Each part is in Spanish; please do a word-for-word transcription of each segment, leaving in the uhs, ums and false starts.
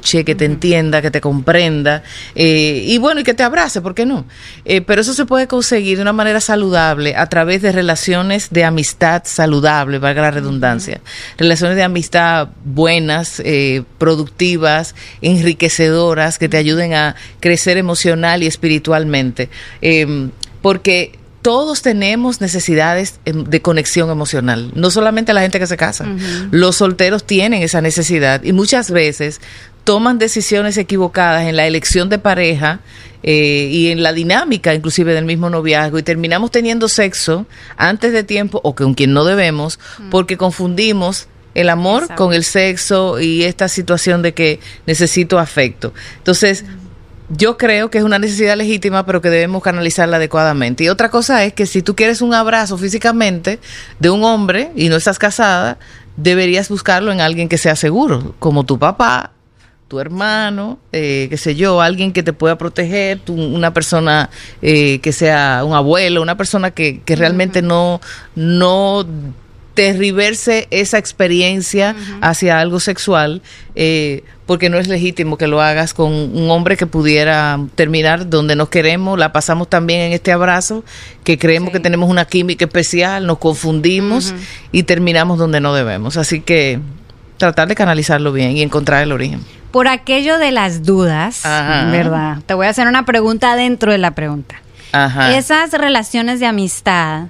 escuche, que te entienda, que te comprenda, eh, y bueno, y que te abrace, ¿por qué no? Eh, pero eso se puede conseguir de una manera saludable a través de relaciones de amistad saludable, valga la redundancia. Uh-huh. Relaciones de amistad buenas, eh, productivas, enriquecedoras, que te ayuden a crecer emocional y espiritualmente. Eh, porque todos tenemos necesidades de conexión emocional, no solamente la gente que se casa. Uh-huh. Los solteros tienen esa necesidad y muchas veces toman decisiones equivocadas en la elección de pareja eh, y en la dinámica inclusive del mismo noviazgo, y terminamos teniendo sexo antes de tiempo o con quien no debemos, uh-huh, porque confundimos el amor Exacto. con el sexo y esta situación de que necesito afecto. Entonces, uh-huh, yo creo que es una necesidad legítima, pero que debemos canalizarla adecuadamente. Y otra cosa es que si tú quieres un abrazo físicamente de un hombre y no estás casada, deberías buscarlo en alguien que sea seguro, como tu papá, tu hermano, eh, qué sé yo, alguien que te pueda proteger, tu, una persona eh, que sea un abuelo, una persona que, que realmente uh-huh. no, no tergiverse esa experiencia uh-huh. hacia algo sexual, eh, porque no es legítimo que lo hagas con un hombre que pudiera terminar donde nos queremos. La pasamos también en este abrazo, que creemos sí. que tenemos una química especial, nos confundimos uh-huh. y terminamos donde no debemos. Así que tratar de canalizarlo bien y encontrar el origen. Por aquello de las dudas, Ajá. ¿verdad? Te voy a hacer una pregunta dentro de la pregunta. Ajá. Esas relaciones de amistad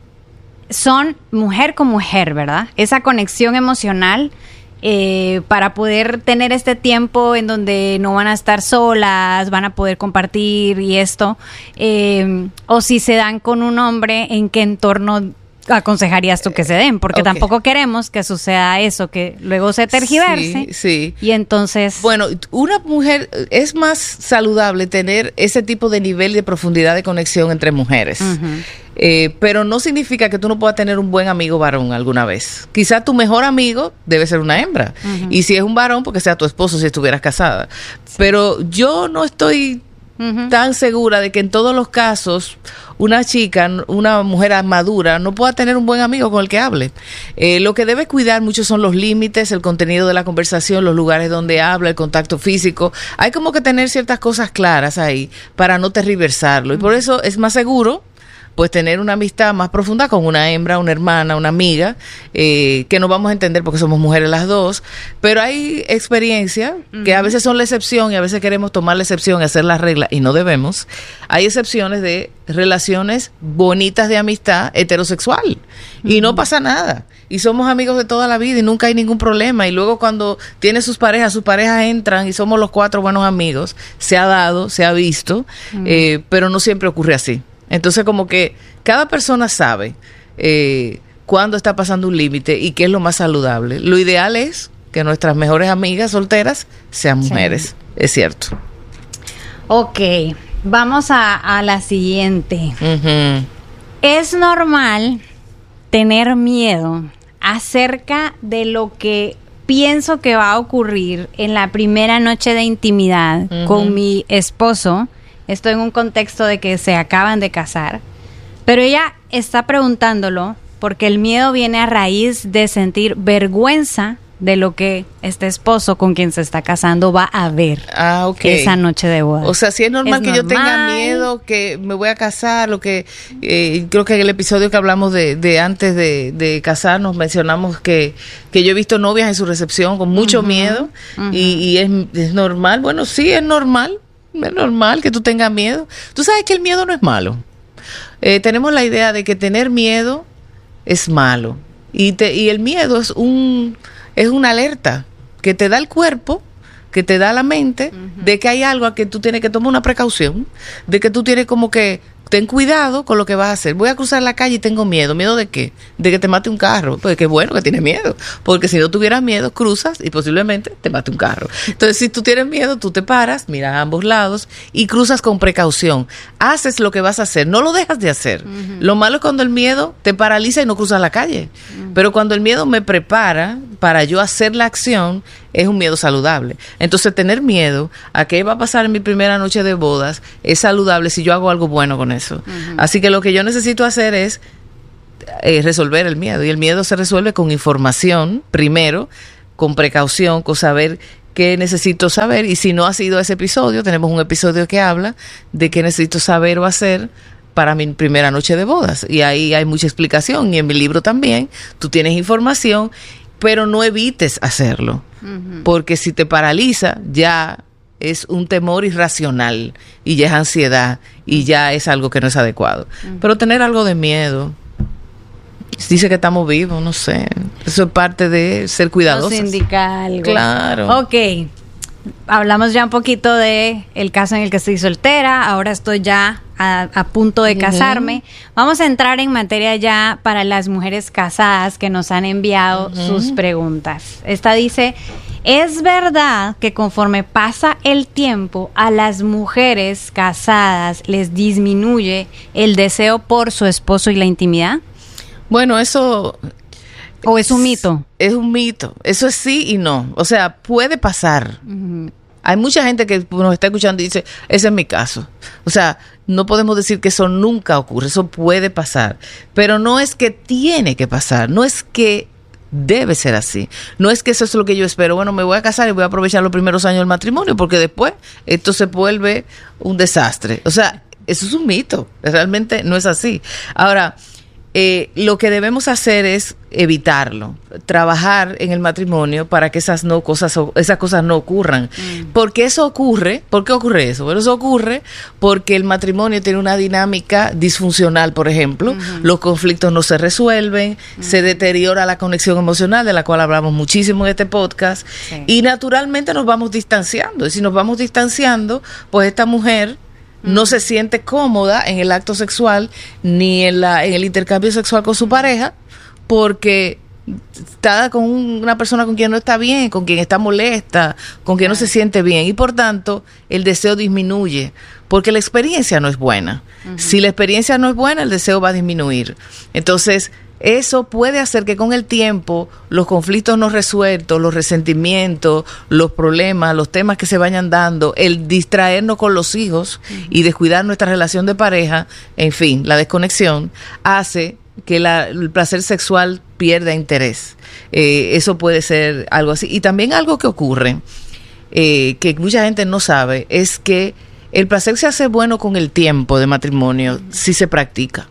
son mujer con mujer, ¿verdad? Esa conexión emocional eh, para poder tener este tiempo en donde no van a estar solas, van a poder compartir y esto. Eh, o si se dan con un hombre, ¿en qué entorno aconsejarías tú que se den? Porque okay. tampoco queremos que suceda eso, que luego se tergiverse. Sí, sí. Y entonces... Bueno, una mujer, es más saludable tener ese tipo de nivel de profundidad de conexión entre mujeres. Uh-huh. Eh, pero no significa que tú no puedas tener un buen amigo varón alguna vez. Quizá tu mejor amigo debe ser una hembra. Uh-huh. Y si es un varón, porque sea tu esposo si estuvieras casada. Sí. Pero yo no estoy... Uh-huh. tan segura de que en todos los casos una chica, una mujer madura no pueda tener un buen amigo con el que hable. Eh, lo que debe cuidar mucho son los límites, el contenido de la conversación, los lugares donde habla, el contacto físico. Hay como que tener ciertas cosas claras ahí para no tergiversarlo. Uh-huh. Y por eso es más seguro pues tener una amistad más profunda con una hembra, una hermana, una amiga, eh, que nos vamos a entender porque somos mujeres las dos, pero hay experiencias uh-huh. que a veces son la excepción y a veces queremos tomar la excepción y hacer la regla y no debemos. Hay excepciones de relaciones bonitas de amistad heterosexual uh-huh. y no pasa nada. Y somos amigos de toda la vida y nunca hay ningún problema. Y luego cuando tiene sus parejas, sus parejas entran y somos los cuatro buenos amigos. Se ha dado, se ha visto, uh-huh. eh, pero no siempre ocurre así. Entonces, como que cada persona sabe eh, cuándo está pasando un límite y qué es lo más saludable. Lo ideal es que nuestras mejores amigas solteras sean mujeres, sí. es cierto. Ok, vamos a, a la siguiente. Uh-huh. ¿Es normal tener miedo acerca de lo que pienso que va a ocurrir en la primera noche de intimidad uh-huh. con mi esposo? Estoy en un contexto de que se acaban de casar, pero ella está preguntándolo porque el miedo viene a raíz de sentir vergüenza de lo que este esposo con quien se está casando va a ver ah, okay. esa noche de boda. O sea, si es normal ¿Es que normal? yo tenga miedo que me voy a casar, lo que eh, creo que en el episodio que hablamos de, de antes de, de casarnos mencionamos que, que yo he visto novias en su recepción con mucho uh-huh. miedo uh-huh. y, y es, es normal. Bueno, sí, es normal. Es normal que tú tengas miedo. Tú sabes que el miedo no es malo. Eh, tenemos la idea de que tener miedo es malo. Y, te, y el miedo es un es una alerta que te da el cuerpo, que te da la mente, uh-huh. de que hay algo a que tú tienes que tomar una precaución, de que tú tienes como que ten cuidado con lo que vas a hacer. Voy a cruzar la calle y tengo miedo. ¿Miedo de qué? De que te mate un carro. Pues qué bueno que tienes miedo. Porque si no tuvieras miedo, cruzas y posiblemente te mate un carro. Entonces, si tú tienes miedo, tú te paras, miras a ambos lados y cruzas con precaución. Haces lo que vas a hacer. No lo dejas de hacer. Uh-huh. Lo malo es cuando el miedo te paraliza y no cruzas la calle. Uh-huh. Pero cuando el miedo me prepara para yo hacer la acción, es un miedo saludable. Entonces, tener miedo a qué va a pasar en mi primera noche de bodas es saludable si yo hago algo bueno con eso. Uh-huh. Así que lo que yo necesito hacer es eh, resolver el miedo. Y el miedo se resuelve con información, primero, con precaución, con saber qué necesito saber, y si no ha sido ese episodio, tenemos un episodio que habla de qué necesito saber o hacer para mi primera noche de bodas, y ahí hay mucha explicación, y en mi libro también tú tienes información, pero no evites hacerlo, uh-huh. porque si te paraliza ya es un temor irracional y ya es ansiedad y ya es algo que no es adecuado. Uh-huh. Pero tener algo de miedo, dice que estamos vivos, no sé, eso es parte de ser cuidadosos. Nos indica algo. Claro. Ok, hablamos ya un poquito de el caso en el que estoy soltera, ahora estoy ya a, a punto de casarme. Uh-huh. Vamos a entrar en materia ya para las mujeres casadas que nos han enviado uh-huh. sus preguntas. Esta dice: ¿es verdad que conforme pasa el tiempo a las mujeres casadas les disminuye el deseo por su esposo y la intimidad? Bueno, eso... ¿O es un mito? Es un mito. Eso es sí y no. O sea, puede pasar. Uh-huh. Hay mucha gente que nos está escuchando y dice, ese es mi caso. O sea, no podemos decir que eso nunca ocurre. Eso puede pasar. Pero no es que tiene que pasar. No es que debe ser así. No es que eso es lo que yo espero. Bueno, me voy a casar y voy a aprovechar los primeros años del matrimonio porque después esto se vuelve un desastre. O sea, eso es un mito. Realmente no es así. Ahora... Eh, lo que debemos hacer es evitarlo, trabajar en el matrimonio para que esas no cosas esas cosas no ocurran. Mm. Porque eso ocurre, ¿por qué ocurre eso? Bueno, eso ocurre porque el matrimonio tiene una dinámica disfuncional, por ejemplo, mm-hmm. los conflictos no se resuelven, mm. se deteriora la conexión emocional, de la cual hablamos muchísimo en este podcast, sí. y naturalmente nos vamos distanciando, y si nos vamos distanciando, pues esta mujer no se siente cómoda en el acto sexual ni en, la, en el intercambio sexual con su pareja porque está con una persona con quien no está bien, con quien está molesta, con quien no se siente bien, y por tanto el deseo disminuye porque la experiencia no es buena. Uh-huh. Si la experiencia no es buena, el deseo va a disminuir. Entonces, eso puede hacer que con el tiempo los conflictos no resueltos, los resentimientos, los problemas, los temas que se vayan dando, el distraernos con los hijos uh-huh. y descuidar nuestra relación de pareja, en fin, la desconexión, hace que la, el placer sexual pierda interés. Eh, eso puede ser algo así. Y también algo que ocurre, eh, que mucha gente no sabe, es que el placer se hace bueno con el tiempo de matrimonio uh-huh. si se practica.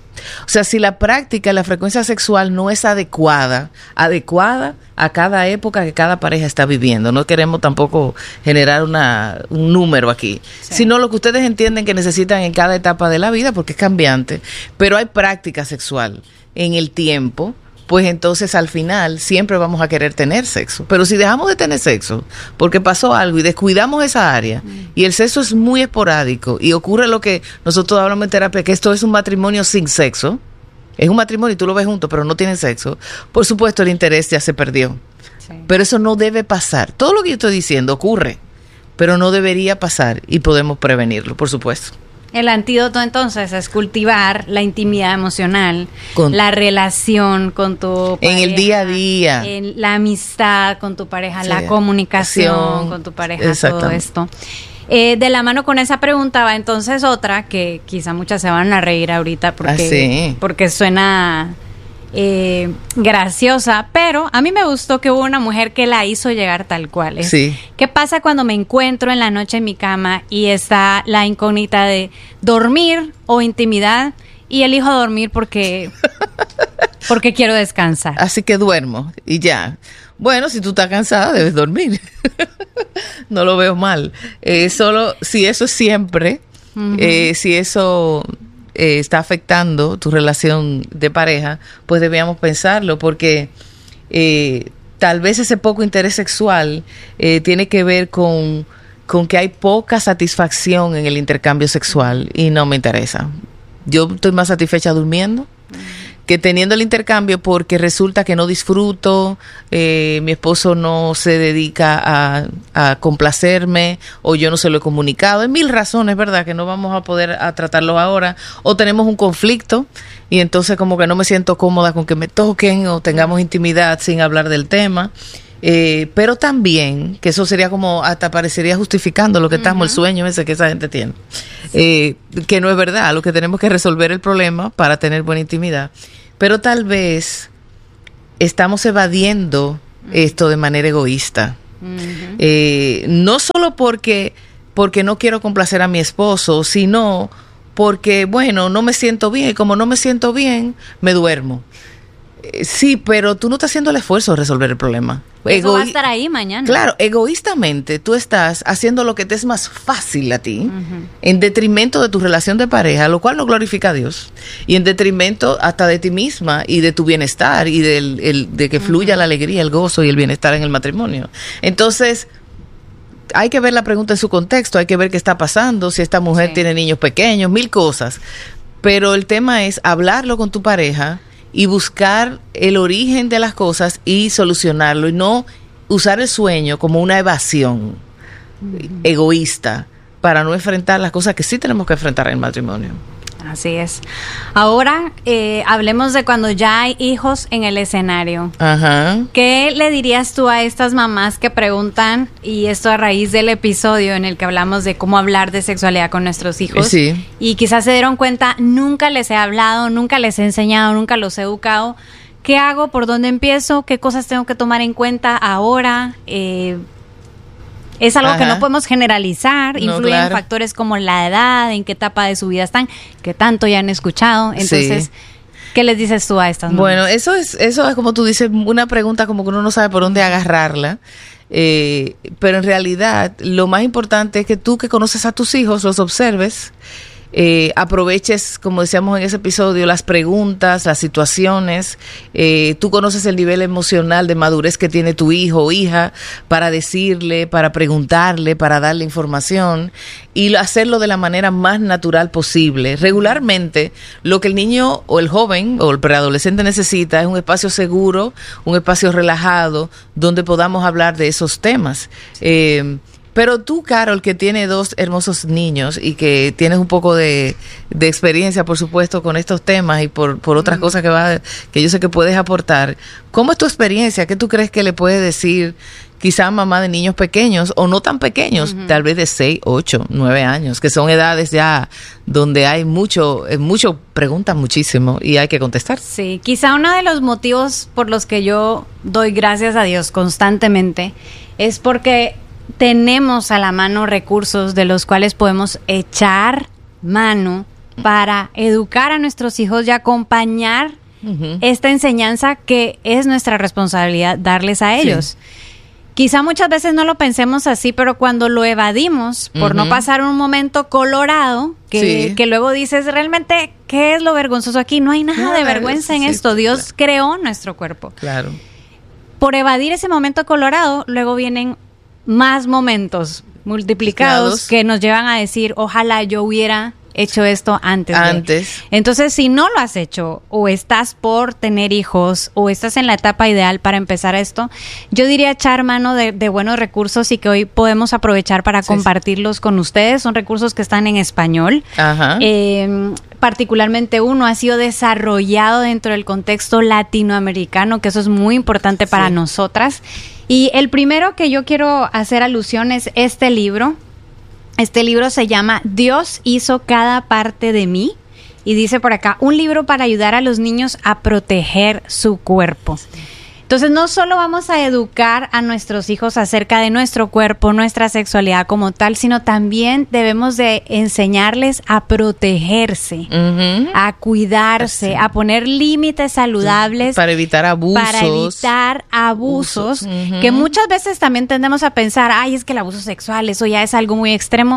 O sea, si la práctica, la frecuencia sexual no es adecuada, adecuada a cada época que cada pareja está viviendo. No queremos tampoco generar una, un número aquí, sí. sino lo que ustedes entienden que necesitan en cada etapa de la vida, porque es cambiante. Pero hay práctica sexual en el tiempo, pues entonces al final siempre vamos a querer tener sexo. Pero si dejamos de tener sexo porque pasó algo y descuidamos esa área mm. y el sexo es muy esporádico y ocurre lo que nosotros hablamos en terapia, que esto es un matrimonio sin sexo, es un matrimonio y tú lo ves juntos pero no tienen sexo, por supuesto el interés ya se perdió. Sí. Pero eso no debe pasar. Todo lo que yo estoy diciendo ocurre, pero no debería pasar y podemos prevenirlo, por supuesto. El antídoto entonces es cultivar la intimidad emocional, con, la relación con tu pareja, en el día a día, en la amistad con tu pareja, sí, la comunicación acción, con tu pareja, todo esto. Eh, de la mano con esa pregunta va entonces otra que quizá muchas se van a reír ahorita porque, ah, sí. porque suena eh, graciosa, pero a mí me gustó que hubo una mujer que la hizo llegar tal cual. ¿eh? Sí. ¿Qué pasa cuando me encuentro en la noche en mi cama y está la incógnita de dormir o intimidad y elijo dormir porque, porque quiero descansar? Así que duermo y ya. Bueno, si tú estás cansada debes dormir. No lo veo mal. Eh, solo si eso es siempre, uh-huh. eh, si eso... Eh, está afectando tu relación de pareja, pues debíamos pensarlo, porque eh, tal vez ese poco interés sexual eh, tiene que ver con, con que hay poca satisfacción en el intercambio sexual y no me interesa. Yo estoy más satisfecha durmiendo que teniendo el intercambio, porque resulta que no disfruto, eh, mi esposo no se dedica a, a complacerme, o yo no se lo he comunicado. Hay mil razones, ¿verdad?, que no vamos a poder a tratarlo ahora, o tenemos un conflicto y entonces como que no me siento cómoda con que me toquen o tengamos intimidad sin hablar del tema. Eh, pero también, que eso sería como, hasta parecería justificando lo que estamos, uh-huh. el sueño ese que esa gente tiene, eh, que no es verdad. Lo que tenemos que resolver el problema para tener buena intimidad, pero tal vez estamos evadiendo uh-huh. esto de manera egoísta. Uh-huh. Eh, no solo porque, porque no quiero complacer a mi esposo, sino porque, bueno, no me siento bien, y como no me siento bien, me duermo. Eh, sí, pero tú no estás haciendo el esfuerzo de resolver el problema. Eso Egoí- va a estar ahí mañana. Claro, egoístamente tú estás haciendo lo que te es más fácil a ti, uh-huh, en detrimento de tu relación de pareja, lo cual no glorifica a Dios, y en detrimento hasta de ti misma y de tu bienestar y del, el, de que fluya uh-huh. la alegría, el gozo y el bienestar en el matrimonio. Entonces, hay que ver la pregunta en su contexto, hay que ver qué está pasando, si esta mujer sí. tiene niños pequeños, mil cosas. Pero el tema es hablarlo con tu pareja y buscar el origen de las cosas y solucionarlo, y no usar el sueño como una evasión uh-huh. egoísta para no enfrentar las cosas que sí tenemos que enfrentar en el matrimonio. Así es. Ahora eh, hablemos de cuando ya hay hijos en el escenario. Ajá. ¿Qué le dirías tú a estas mamás que preguntan, y esto a raíz del episodio en el que hablamos de cómo hablar de sexualidad con nuestros hijos? Sí. Y quizás se dieron cuenta, nunca les he hablado, nunca les he enseñado, nunca los he educado. ¿Qué hago? ¿Por dónde empiezo? ¿Qué cosas tengo que tomar en cuenta ahora? Eh... Es algo Ajá. que no podemos generalizar, influyen no, claro. factores como la edad, en qué etapa de su vida están, que tanto ya han escuchado. Entonces, sí. ¿qué les dices tú a estas mamás? Bueno, eso es, eso es como tú dices, una pregunta como que uno no sabe por dónde agarrarla. Eh, pero en realidad, lo más importante es que tú, que conoces a tus hijos, los observes, Eh, aproveches, como decíamos en ese episodio, las preguntas, las situaciones. Eh, tú conoces el nivel emocional de madurez que tiene tu hijo o hija para decirle, para preguntarle, para darle información, y hacerlo de la manera más natural posible. Regularmente, lo que el niño o el joven o el preadolescente necesita es un espacio seguro, un espacio relajado, donde podamos hablar de esos temas. Eh, Pero tú, Carol, que tiene dos hermosos niños y que tienes un poco de, de experiencia, por supuesto, con estos temas y por, por otras mm. cosas que va, que yo sé que puedes aportar, ¿cómo es tu experiencia? ¿Qué tú crees que le puedes decir quizá mamá de niños pequeños o no tan pequeños, uh-huh. tal vez de seis, ocho, nueve años, que son edades ya donde hay mucho, mucho, preguntan muchísimo y hay que contestar? Sí, quizá uno de los motivos por los que yo doy gracias a Dios constantemente es porque tenemos a la mano recursos de los cuales podemos echar mano para educar a nuestros hijos y acompañar uh-huh. esta enseñanza que es nuestra responsabilidad darles a ellos. Sí. Quizá muchas veces no lo pensemos así, pero cuando lo evadimos por uh-huh. no pasar un momento colorado, que, sí. que luego dices, realmente, ¿qué es lo vergonzoso aquí? No hay nada no, de vergüenza en sí, esto. Dios claro. creó nuestro cuerpo. Claro. Por evadir ese momento colorado, luego vienen más momentos multiplicados Estados. que nos llevan a decir, ojalá yo hubiera hecho esto antes. Antes. De. Entonces, si no lo has hecho, o estás por tener hijos, o estás en la etapa ideal para empezar esto, yo diría echar mano de, de buenos recursos y que hoy podemos aprovechar para sí, compartirlos sí. con ustedes. Son recursos que están en español. Ajá. Eh, particularmente uno ha sido desarrollado dentro del contexto latinoamericano, que eso es muy importante para sí. nosotras. Y el primero que yo quiero hacer alusión es este libro. Este libro se llama Dios hizo cada parte de mí. Y dice por acá, un libro para ayudar a los niños a proteger su cuerpo. Entonces, no solo vamos a educar a nuestros hijos acerca de nuestro cuerpo, nuestra sexualidad como tal, sino también debemos de enseñarles a protegerse, uh-huh. a cuidarse, sí. a poner límites saludables. Para evitar abusos. Para evitar abusos, uh-huh. que muchas veces también tendemos a pensar, ay, es que el abuso sexual, eso ya es algo muy extremo.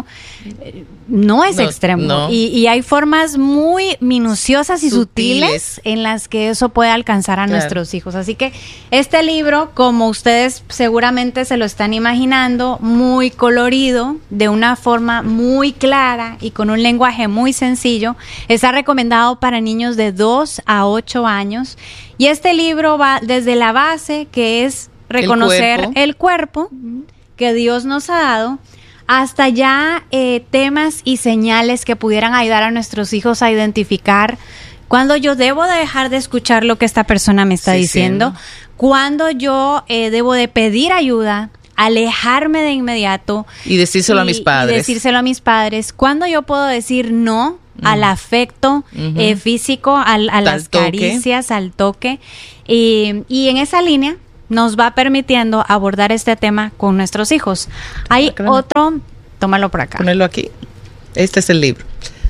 No es no, extremo. No. Y, y hay formas muy minuciosas y sutiles, sutiles en las que eso puede alcanzar a claro. nuestros hijos. Así que este libro, como ustedes seguramente se lo están imaginando, muy colorido, de una forma muy clara y con un lenguaje muy sencillo, está recomendado para niños de dos a ocho años. Y este libro va desde la base, que es reconocer el cuerpo, el cuerpo que Dios nos ha dado, hasta ya eh, temas y señales que pudieran ayudar a nuestros hijos a identificar cuando yo debo de dejar de escuchar lo que esta persona me está sí, diciendo, sí. cuando yo eh, debo de pedir ayuda, alejarme de inmediato. Y decírselo y, a mis padres. Y decírselo a mis padres. Cuando yo puedo decir no mm. al afecto uh-huh. eh, físico, al, a las toque. caricias, al toque. Y, y en esa línea, nos va permitiendo abordar este tema con nuestros hijos. Hay otro, tómalo por acá. Ponelo aquí. Este es el libro.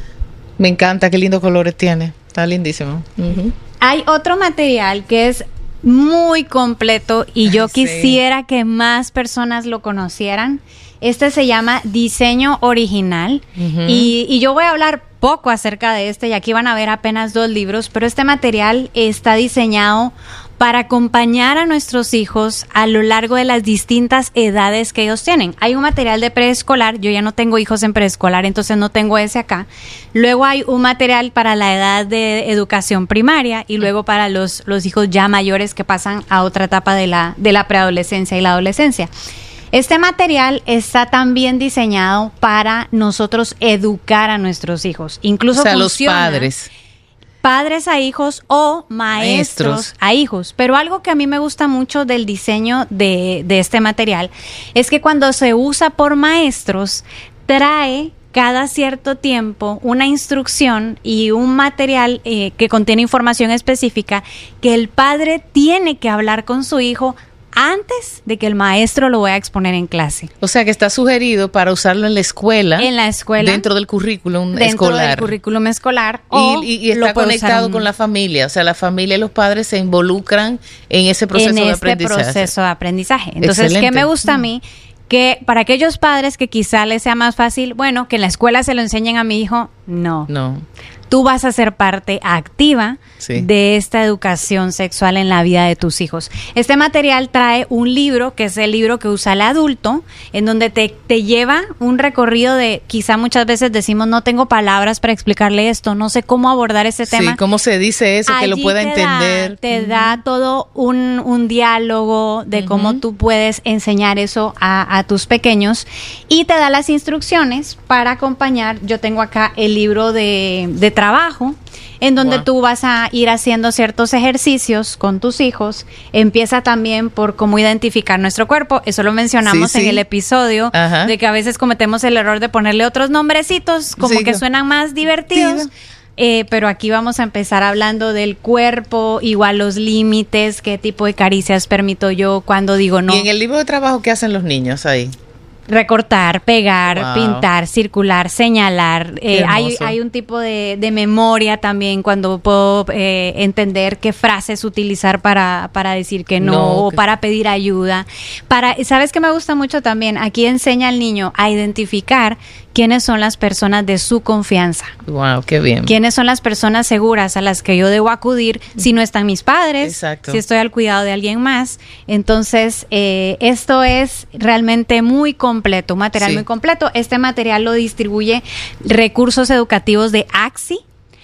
Me encanta, qué lindos colores tiene. Está lindísimo. Uh-huh. Hay otro material que es muy completo y yo sí. quisiera que más personas lo conocieran. Este se llama Diseño Original uh-huh. y, y yo voy a hablar poco acerca de este y aquí van a ver apenas dos libros, pero este material está diseñado para acompañar a nuestros hijos a lo largo de las distintas edades que ellos tienen. Hay un material de preescolar, yo ya no tengo hijos en preescolar, entonces no tengo ese acá. Luego hay un material para la edad de educación primaria y luego para los, los hijos ya mayores que pasan a otra etapa de la, de la preadolescencia y la adolescencia. Este material está también diseñado para nosotros educar a nuestros hijos. Incluso o sea, funciona, los padres. Padres a hijos o maestros, maestros a hijos. Pero algo que a mí me gusta mucho del diseño de, de este material es que cuando se usa por maestros, trae cada cierto tiempo una instrucción y un material eh, que contiene información específica que el padre tiene que hablar con su hijo antes de que el maestro lo vaya a exponer en clase. O sea, que está sugerido para usarlo en la escuela. En la escuela. Dentro del currículum dentro escolar. Dentro del currículum escolar. Y, y, y está conectado con la familia. O sea, la familia y los padres se involucran en ese proceso en de este aprendizaje. proceso de aprendizaje. Entonces, excelente. ¿qué me gusta a mí? Que para aquellos padres que quizá les sea más fácil, bueno, que en la escuela se lo enseñen a mi hijo, no. No. Tú vas a ser parte activa sí. de esta educación sexual en la vida de tus hijos. Este material trae un libro, que es el libro que usa el adulto, en donde te, te lleva un recorrido de, quizá muchas veces decimos, no tengo palabras para explicarle esto, no sé cómo abordar este tema. Sí, cómo se dice eso, Allí que lo pueda te entender. Da, te uh-huh. da todo un, un diálogo de uh-huh. cómo tú puedes enseñar eso a, a tus pequeños y te da las instrucciones para acompañar. Yo tengo acá el libro de, de trabajo, en donde wow. tú vas a ir haciendo ciertos ejercicios con tus hijos. Empieza también por cómo identificar nuestro cuerpo. Eso lo mencionamos sí, sí. en el episodio, Ajá. de que a veces cometemos el error de ponerle otros nombrecitos, como sí, que suenan más divertidos. Sí. Eh, pero aquí vamos a empezar hablando del cuerpo, igual los límites, qué tipo de caricias permito yo, cuando digo no. ¿Y en el libro de trabajo qué hacen los niños ahí? Recortar, pegar, wow. pintar, circular, señalar. Eh, hay, hay un tipo de, de memoria también cuando puedo eh, entender qué frases utilizar para, para decir que no, no o que... para pedir ayuda. Para, ¿sabes qué me gusta mucho también? Aquí enseña al niño a identificar quiénes son las personas de su confianza. Wow, qué bien. Quiénes son las personas seguras a las que yo debo acudir si no están mis padres, Exacto. si estoy al cuidado de alguien más. Entonces, eh, esto es realmente muy completo, un material sí. muy completo. Este material lo distribuye Recursos Educativos de AXI.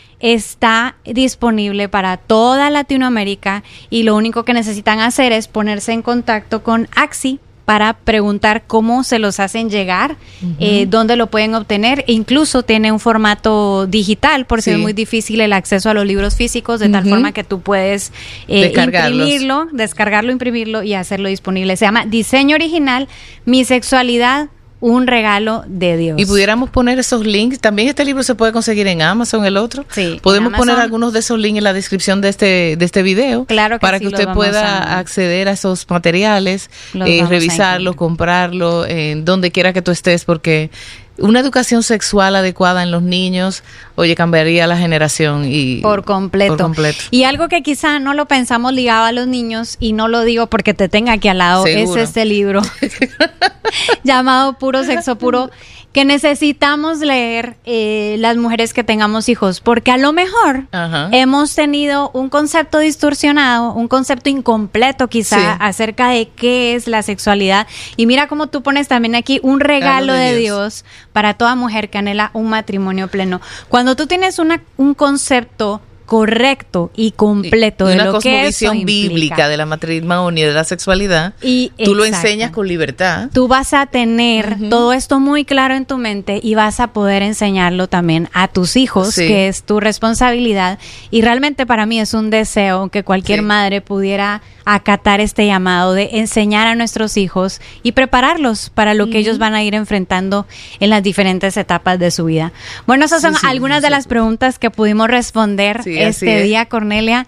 Está disponible para toda Latinoamérica y lo único que necesitan hacer es ponerse en contacto con AXI para preguntar cómo se los hacen llegar, uh-huh. eh, dónde lo pueden obtener. E incluso tiene un formato digital, por si sí. es muy difícil el acceso a los libros físicos, de uh-huh. tal forma que tú puedes eh, imprimirlo, descargarlo, imprimirlo y hacerlo disponible. Se llama Diseño Original, Mi Sexualidad, un regalo de Dios. Y pudiéramos poner esos links. También este libro se puede conseguir en Amazon, el otro. Sí. Podemos poner algunos de esos links en la descripción de este de este video. Claro que para sí, que usted pueda a... acceder a esos materiales, eh, revisarlos, comprarlo, en eh, donde quiera que tú estés, porque una educación sexual adecuada en los niños, oye, cambiaría la generación y por completo. Por completo. Y algo que quizá no lo pensamos ligado a los niños, y no lo digo porque te tenga aquí al lado, Seguro. es este libro llamado Puro Sexo Puro, que necesitamos leer eh, las mujeres que tengamos hijos, porque a lo mejor Ajá. hemos tenido un concepto distorsionado, un concepto incompleto quizá sí. acerca de qué es la sexualidad. Y mira cómo tú pones también aquí un regalo de, de Dios. Dios para toda mujer que anhela un matrimonio pleno. Cuando tú tienes una, un concepto correcto y completo y de lo que eso implica. Una cosmovisión bíblica de la matrimonio y de la sexualidad, y, tú exacto. lo enseñas con libertad. Tú vas a tener uh-huh. todo esto muy claro en tu mente y vas a poder enseñarlo también a tus hijos, sí. que es tu responsabilidad. Y realmente para mí es un deseo que cualquier sí. madre pudiera acatar este llamado de enseñar a nuestros hijos y prepararlos para lo uh-huh. que ellos van a ir enfrentando en las diferentes etapas de su vida. Bueno, esas son sí, sí, algunas sí, de sí. las preguntas que pudimos responder sí, este día, Cornelia.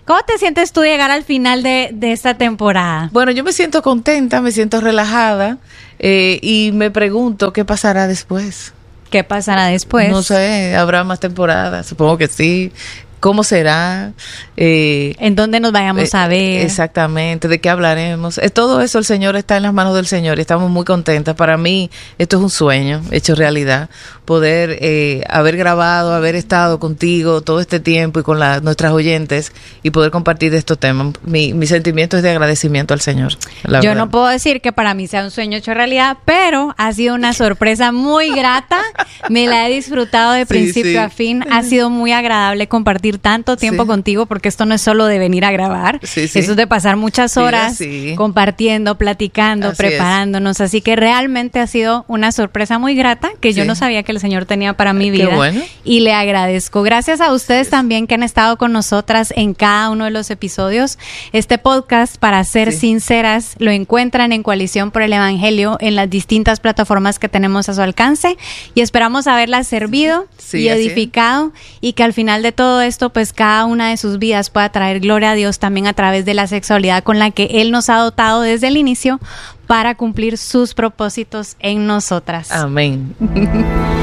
¿Cómo te sientes tú de llegar al final de, de esta temporada? Bueno, yo me siento contenta, me siento relajada eh, y me pregunto qué pasará después. ¿Qué pasará después? No sé, habrá más temporadas, supongo que sí. ¿Cómo será? Eh, ¿En dónde nos vayamos eh, a ver? Exactamente, ¿de qué hablaremos? Eh, todo eso, el Señor está en las manos del Señor y estamos muy contentas. Para mí, esto es un sueño hecho realidad. Poder eh, haber grabado, haber estado contigo todo este tiempo y con la, nuestras oyentes y poder compartir de estos temas. Mi, mi sentimiento es de agradecimiento al Señor. Yo verdad. No puedo decir que para mí sea un sueño hecho realidad, pero ha sido una sorpresa muy grata. Me la he disfrutado de sí, principio sí. a fin. Ha sido muy agradable compartir tanto tiempo sí. contigo, porque esto no es solo de venir a grabar, sí, sí. eso es de pasar muchas horas sí, sí. compartiendo, platicando, así preparándonos, es. Así que realmente ha sido una sorpresa muy grata que sí. yo no sabía que el Señor tenía para mi vida. Qué bueno. Y le agradezco. Gracias a ustedes sí. también que han estado con nosotras en cada uno de los episodios. Este podcast, para ser sí. sinceras, lo encuentran en Coalición por el Evangelio en las distintas plataformas que tenemos a su alcance y esperamos haberlas servido sí. Sí, y edificado y que al final de todo esto pues cada una de sus vidas pueda traer gloria a Dios también a través de la sexualidad con la que Él nos ha dotado desde el inicio para cumplir sus propósitos en nosotras. Amén.